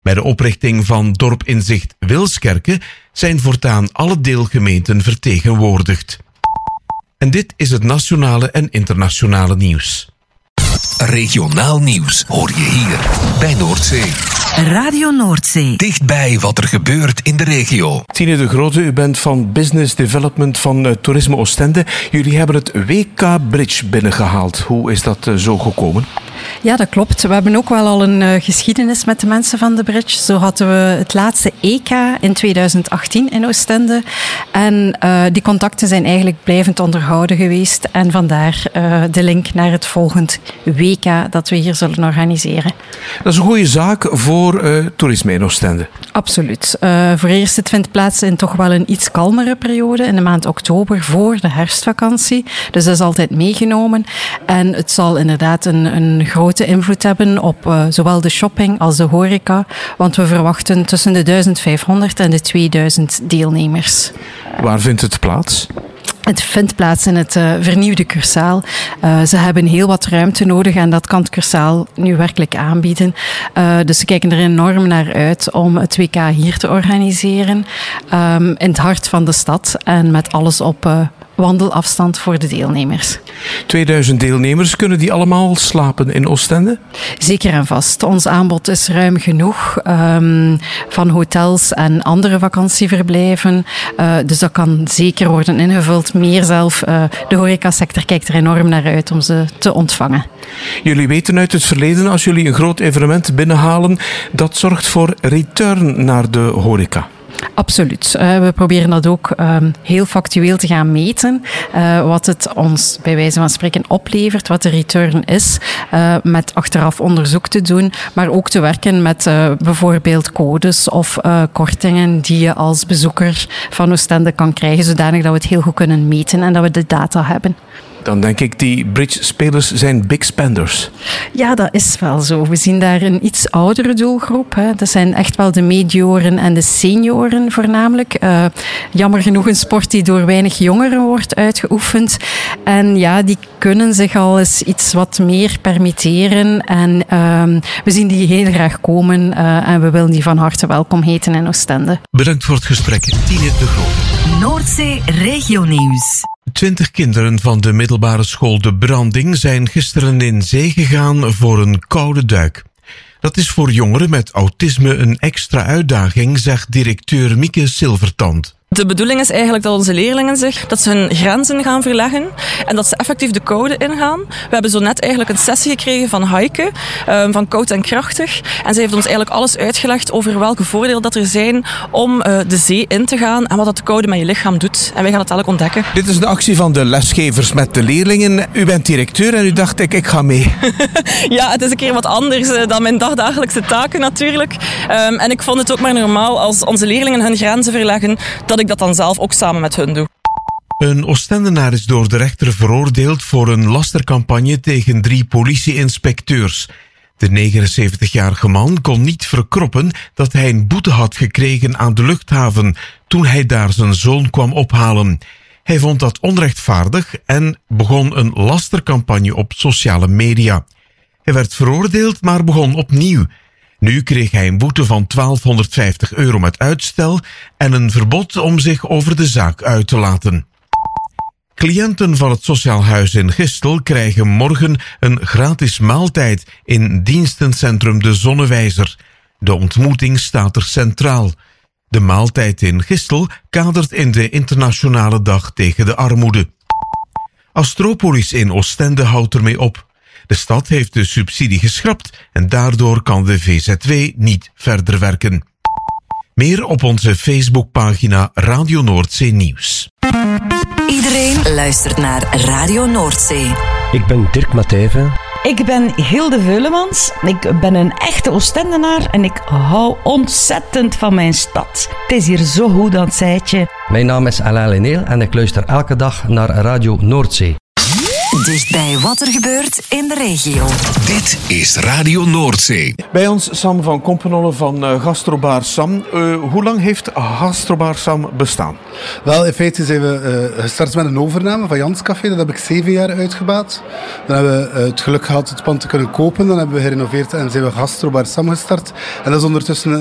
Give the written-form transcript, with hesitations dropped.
Bij de oprichting van Dorp Inzicht Wilskerke zijn voortaan alle deelgemeenten vertegenwoordigd. En dit is het nationale en internationale nieuws. Regionaal nieuws hoor je hier bij Noordzee. Radio Noordzee. Dichtbij wat er gebeurt in de regio. Tine de Grote, u bent van Business Development van Toerisme Oostende. Jullie hebben het WK Bridge binnengehaald. Hoe is dat zo gekomen? Ja, dat klopt. We hebben ook wel al een geschiedenis met de mensen van de Bridge. Zo hadden we het laatste EK in 2018 in Oostende. En die contacten zijn eigenlijk blijvend onderhouden geweest. En vandaar de link naar het volgend WK dat we hier zullen organiseren. Dat is een goede zaak voor toerisme in Oostende. Absoluut. Voor eerst, het vindt plaats in toch wel een iets kalmere periode. In de maand oktober voor de herfstvakantie. Dus dat is altijd meegenomen. En het zal inderdaad een grote invloed hebben op zowel de shopping als de horeca. Want we verwachten tussen de 1500 en de 2000 deelnemers. Waar vindt het plaats? Het vindt plaats in het vernieuwde Cursaal. Ze hebben heel wat ruimte nodig en dat kan het Cursaal nu werkelijk aanbieden. Dus ze kijken er enorm naar uit om het WK hier te organiseren. In het hart van de stad en met alles op wandelafstand voor de deelnemers. 2000 deelnemers, kunnen die allemaal slapen in Oostende? Zeker en vast. Ons aanbod is ruim genoeg van hotels en andere vakantieverblijven. Dus dat kan zeker worden ingevuld. Meer zelf. De horecasector kijkt er enorm naar uit om ze te ontvangen. Jullie weten uit het verleden, als jullie een groot evenement binnenhalen, dat zorgt voor return naar de horeca. Absoluut. We proberen dat ook heel factueel te gaan meten. Wat het ons bij wijze van spreken oplevert, wat de return is. Met achteraf onderzoek te doen, maar ook te werken met bijvoorbeeld codes of kortingen die je als bezoeker van Oostende kan krijgen, zodanig dat we het heel goed kunnen meten en dat we de data hebben. Dan denk ik, die bridge-spelers zijn big spenders. Ja, dat is wel zo. We zien daar een iets oudere doelgroep. Hè. Dat zijn echt wel de medioren en de senioren voornamelijk. Jammer genoeg een sport die door weinig jongeren wordt uitgeoefend. En ja, die kunnen zich al eens iets wat meer permitteren. En we zien die heel graag komen. En we willen die van harte welkom heten in Oostende. Bedankt voor het gesprek, Tine de Grote. Noordzee Regionieuws. 20 kinderen van de middelbare school De Branding zijn gisteren in zee gegaan voor een koude duik. Dat is voor jongeren met autisme een extra uitdaging, zegt directeur Mieke Silvertand. De bedoeling is eigenlijk dat onze leerlingen dat ze hun grenzen gaan verleggen en dat ze effectief de koude ingaan. We hebben zo net eigenlijk een sessie gekregen van Heike, van Koud en Krachtig. En zij heeft ons eigenlijk alles uitgelegd over welke voordelen dat er zijn om de zee in te gaan en wat dat de koude met je lichaam doet. En wij gaan het eigenlijk ontdekken. Dit is de actie van de lesgevers met de leerlingen. U bent directeur en u dacht, ik ga mee. Ja, het is een keer wat anders dan mijn dagdagelijkse taken natuurlijk. En ik vond het ook maar normaal als onze leerlingen hun grenzen verleggen, dat ik dat dan zelf ook samen met hun doe. Een Oostendenaar is door de rechter veroordeeld voor een lastercampagne tegen 3 politie-inspecteurs. De 79-jarige man kon niet verkroppen dat hij een boete had gekregen aan de luchthaven toen hij daar zijn zoon kwam ophalen. Hij vond dat onrechtvaardig en begon een lastercampagne op sociale media. Hij werd veroordeeld, maar begon opnieuw. Nu kreeg hij een boete van €1250 met uitstel en een verbod om zich over de zaak uit te laten. Cliënten van het Sociaal Huis in Gistel krijgen morgen een gratis maaltijd in dienstencentrum De Zonnewijzer. De ontmoeting staat er centraal. De maaltijd in Gistel kadert in de internationale dag tegen de armoede. Astropolis in Oostende houdt ermee op. De stad heeft de subsidie geschrapt en daardoor kan de VZW niet verder werken. Meer op onze Facebookpagina Radio Noordzee Nieuws. Iedereen luistert naar Radio Noordzee. Ik ben Dirk Matthijven. Ik ben Hilde Veulemans. Ik ben een echte Oostendenaar en ik hou ontzettend van mijn stad. Het is hier zo goed aan het zijtje. Mijn naam is Alain Leneel en ik luister elke dag naar Radio Noordzee. Dichtbij wat er gebeurt in de regio. Dit is Radio Noordzee. Bij ons Sam van Kompenolle van Gastrobar Sam. Hoe lang heeft Gastrobar Sam bestaan? Wel, in feite zijn we gestart met een overname van Jans Café. Dat heb ik 7 jaar uitgebaat. Dan hebben we het geluk gehad het pand te kunnen kopen. Dan hebben we gerenoveerd en zijn we Gastrobar Sam gestart. En dat is ondertussen